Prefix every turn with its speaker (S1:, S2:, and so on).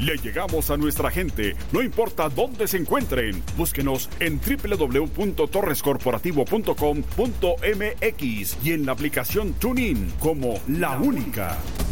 S1: Le llegamos a nuestra gente, no importa dónde se encuentren. Búsquenos en www.torrescorporativo.com.mx y en la aplicación TuneIn como La Única.